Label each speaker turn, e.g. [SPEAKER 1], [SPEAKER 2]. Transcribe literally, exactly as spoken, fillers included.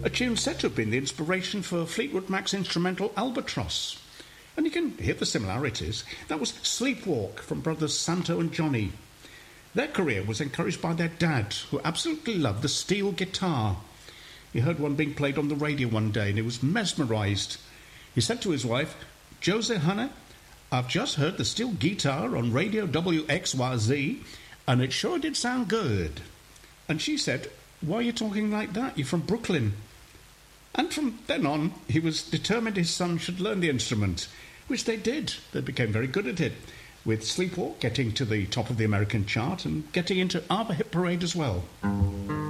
[SPEAKER 1] a tune said to have been the inspiration for Fleetwood Mac's instrumental Albatross. And you can hear the similarities. That was Sleepwalk from brothers Santo and Johnny. Their career was encouraged by their dad, who absolutely loved the steel guitar. He heard one being played on the radio one day and he was mesmerised. He said to his wife, "Josie, honey, I've just heard the steel guitar on radio W X Y Z and it sure did sound good." And she said, "Why are you talking like that? You're from Brooklyn." And from then on, he was determined his son should learn the instrument, which they did. They became very good at it, with Sleepwalk getting to the top of the American chart and getting into ABBA Hit Parade as well.